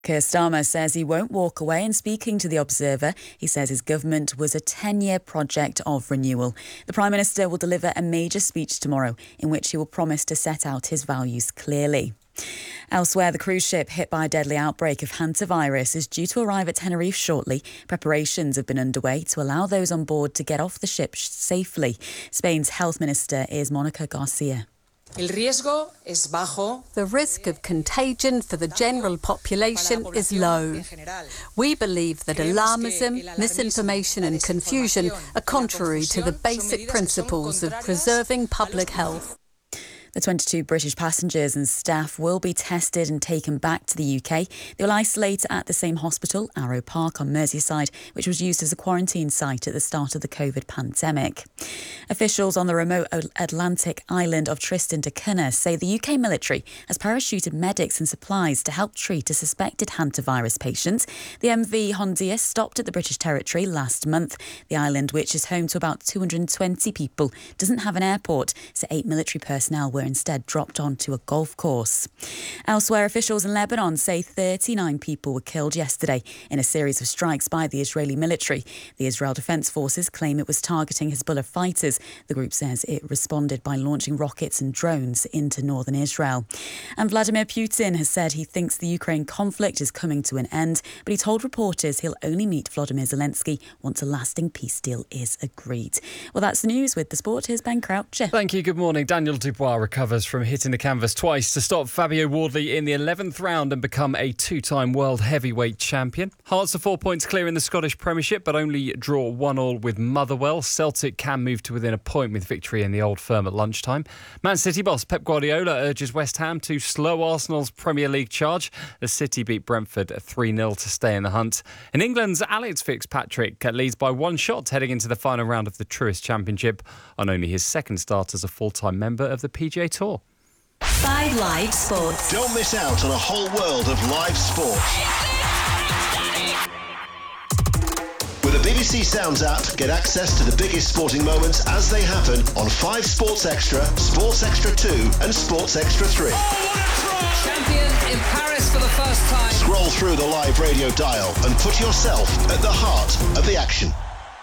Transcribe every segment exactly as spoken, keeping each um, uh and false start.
Keir Starmer says he won't walk away, and speaking to The Observer, he says his government was a ten-year project of renewal. The Prime Minister will deliver a major speech tomorrow in which he will promise to set out his values clearly. Elsewhere, the cruise ship hit by a deadly outbreak of hantavirus is due to arrive at Tenerife shortly. Preparations have been underway to allow those on board to get off the ship safely. Spain's health minister is Mónica García. The risk of contagion for the general population is low. We believe that alarmism, misinformation and confusion are contrary to the basic principles of preserving public health. The twenty-two British passengers and staff will be tested and taken back to the U K. They will isolate at the same hospital, Arrow Park on Merseyside, which was used as a quarantine site at the start of the COVID pandemic. Officials on the remote Atlantic island of Tristan da Cunha say the U K military has parachuted medics and supplies to help treat a suspected hantavirus patient. The M V Hondia stopped at the British territory last month. The island, which is home to about two hundred twenty people, doesn't have an airport, so eight military personnel were instead dropped onto a golf course. Elsewhere, officials in Lebanon say thirty-nine people were killed yesterday in a series of strikes by the Israeli military. The Israel Defense Forces claim it was targeting Hezbollah fighters. The group says it responded by launching rockets and drones into northern Israel. And Vladimir Putin has said he thinks the Ukraine conflict is coming to an end, but he told reporters he'll only meet Volodymyr Zelensky once a lasting peace deal is agreed. Well, that's the news. With the sport, here's Ben Croucher. Thank you. Good morning. Daniel Dubois recovers from hitting the canvas twice to stop Fabio Wardley in the eleventh round and become a two-time world heavyweight champion. Hearts are four points clear in the Scottish Premiership, but only draw one all with Motherwell. Celtic can move to within a point with victory in the Old Firm at lunchtime. Man City boss Pep Guardiola urges West Ham to slow Arsenal's Premier League charge. The City beat Brentford three nil to stay in the hunt. In England's Alex Fitzpatrick leads by one shot heading into the final round of the Truist Championship on only his second start as a full-time member of the P G A Tour. Five Live Sports. Don't miss out on a whole world of live sport. With the B B C Sounds app, get access to the biggest sporting moments as they happen on five Sports Extra, Sports Extra two and Sports Extra three. Oh, what a try! Champion in Paris for the first time. Scroll through the live radio dial and put yourself at the heart of the action.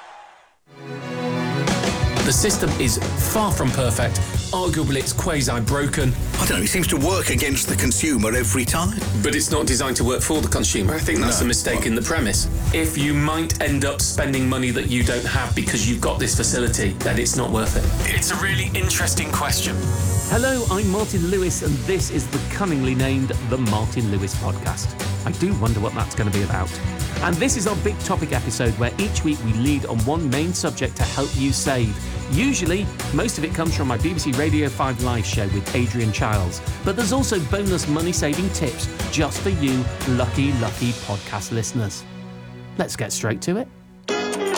The system is far from perfect. Arguably, it's quasi-broken. I don't know, it seems to work against the consumer every time. But it's not designed to work for the consumer. I think that's No. a mistake in the premise. If you might end up spending money that you don't have because you've got this facility, then it's not worth it. It's a really interesting question. Hello, I'm Martin Lewis, and this is the cunningly named The Martin Lewis Podcast. I do wonder what that's going to be about. And this is our big topic episode where each week we lead on one main subject to help you save. Usually, most of it comes from my B B C Radio five Live show with Adrian Childs. But there's also bonus money-saving tips just for you lucky, lucky podcast listeners. Let's get straight to it.